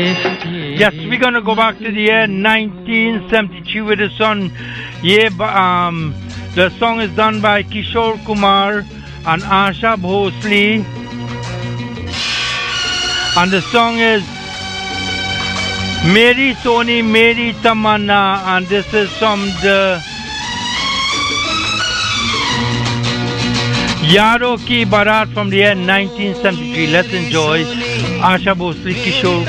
Yes, we're gonna go back to the year 1973 with the song. Yeah, the song is done by Kishore Kumar and Asha Bhosle, and the song is Meri Soni Meri Tamanna, and this is from the Yaro Ki Barat from the year 1973. Let's enjoy Asha Bhosle, Kishore